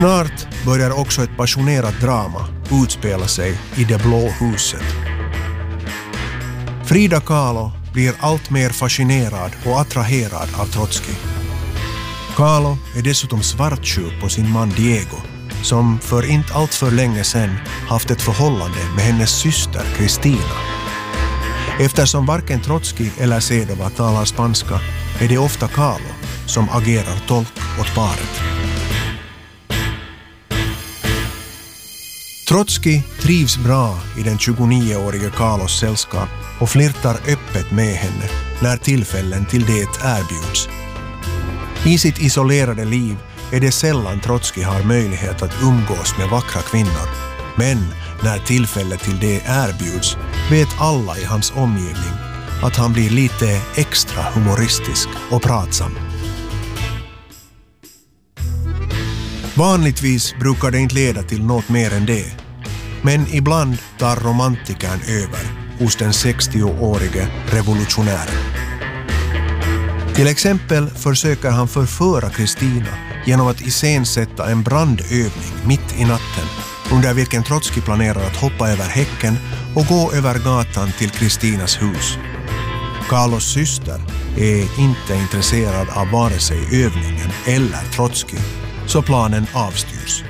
Snart börjar också ett passionerat drama utspela sig i det blå huset. Frida Kahlo blir allt mer fascinerad och attraherad av Trotskij. Kahlo är dessutom svartsjuk på sin man Diego, som för inte allt för länge sedan haft ett förhållande med hennes syster Kristina. Eftersom varken Trotskij eller Sedova talar spanska är det ofta Kahlo som agerar tolk åt paret. Trotskij trivs bra i den 29-årige Kahlos sällskap och flirtar öppet med henne när tillfällen till det erbjuds. I sitt isolerade liv är det sällan Trotskij har möjlighet att umgås med vackra kvinnor, men när tillfälle till det erbjuds vet alla i hans omgivning att han blir lite extra humoristisk och pratsam. Vanligtvis brukar det inte leda till något mer än det, men ibland tar romantikern över hos den 60-årige revolutionären. Till exempel försöker han förföra Kristina genom att iscensätta en brandövning mitt i natten, under vilken Trotskij planerar att hoppa över häcken och gå över gatan till Kristinas hus. Kahlos syster är inte intresserad av vare sig övningen eller Trotskij, så planen avstyrs.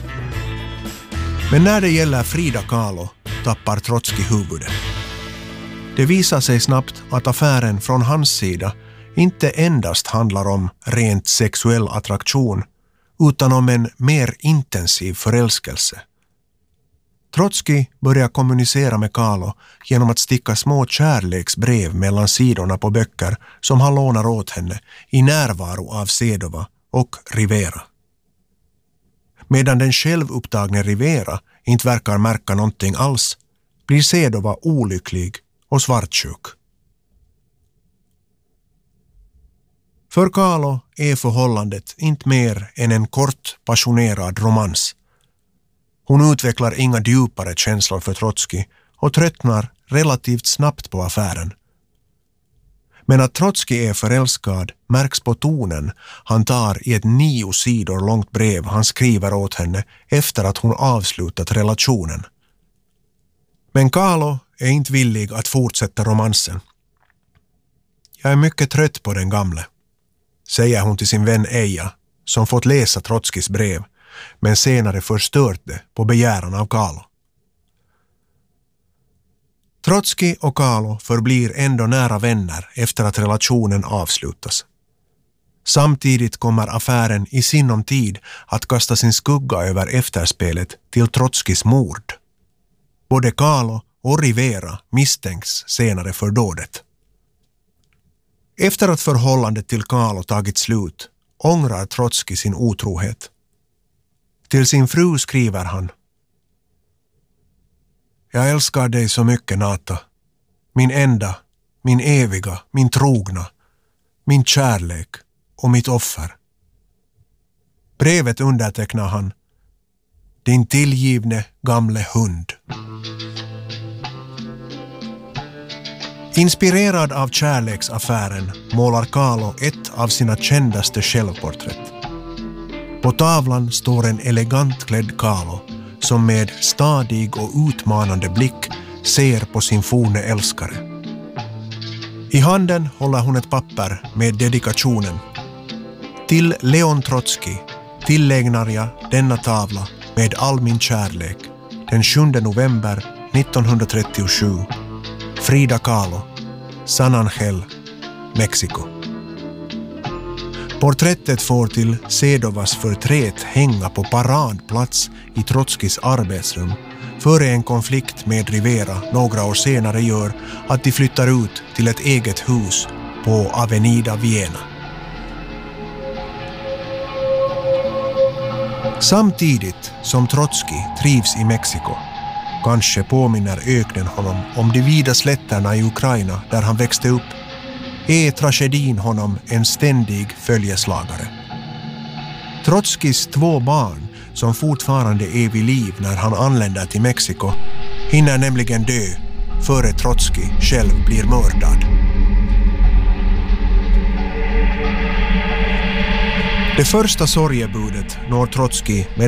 Men när det gäller Frida Kahlo tappar Trotskij huvudet. Det visar sig snabbt att affären från hans sida inte endast handlar om rent sexuell attraktion, utan om en mer intensiv förälskelse. Trotskij börjar kommunicera med Kahlo genom att sticka små kärleksbrev mellan sidorna på böcker som han lånar åt henne i närvaro av Sedova och Rivera. Medan den självupptagne Rivera inte verkar märka någonting alls, blir Sedova olycklig och svartsjuk. För Kahlo är förhållandet inte mer än en kort, passionerad romans. Hon utvecklar inga djupare känslor för Trotskij och tröttnar relativt snabbt på affären. Men att Trotskij är förälskad märks på tonen han tar i ett 9 sidor långt brev han skriver åt henne efter att hon avslutat relationen. Men Kahlo är inte villig att fortsätta romansen. Jag är mycket trött på den gamle, säger hon till sin vän Eija, som fått läsa Trotskijs brev, men senare förstört det på begäran av Kahlo. Trotskij och Kahlo förblir ändå nära vänner efter att relationen avslutas. Samtidigt kommer affären i sinom tid att kasta sin skugga över efterspelet till Trotskijs mord. Både Kahlo och Rivera misstänks senare för dådet. Efter att förhållandet till Kahlo tagit slut ångrar Trotskij sin otrohet. Till sin fru skriver han: Jag älskar dig så mycket, Nata. Min enda, min eviga, min trogna, min kärlek och mitt offer. Brevet undertecknar han: Din tillgivne gamle hund. Inspirerad av kärleksaffären målar Kahlo ett av sina kändaste självporträtt. På tavlan står en elegant klädd Kahlo som med stadig och utmanande blick ser på sin forne älskare. I handen håller hon ett papper med dedikationen: Till Leon Trotskij tillägnar jag denna tavla med all min kärlek den 7 november 1937. Frida Kahlo, San Angel, Mexiko. Porträttet får till Sedovas förtret hänga på paradplats i Trotskijs arbetsrum före en konflikt med Rivera några år senare gör att de flyttar ut till ett eget hus på Avenida Viena. Samtidigt som Trotskij trivs i Mexiko, kanske påminner öknen honom om de vida slätterna i Ukraina där han växte upp, är tragedin honom en ständig följeslagare. Trotskijs 2 barn, som fortfarande är vid liv när han anländer till Mexiko, hinner nämligen dö före Trotskij själv blir mördad. Det första sorgebudet når Trotskij med